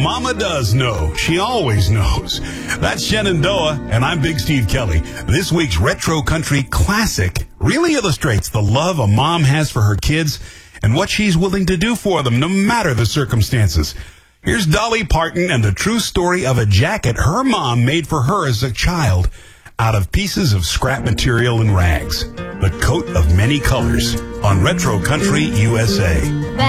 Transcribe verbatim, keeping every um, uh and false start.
Mama does know. She always knows. That's Shenandoah, and I'm Big Steve Kelly. This week's Retro Country Classic really illustrates the love a mom has for her kids and what she's willing to do for them, no matter the circumstances. Here's Dolly Parton and the true story of a jacket her mom made for her as a child out of pieces of scrap material and rags. The Coat of Many Colors on Retro Country U S A.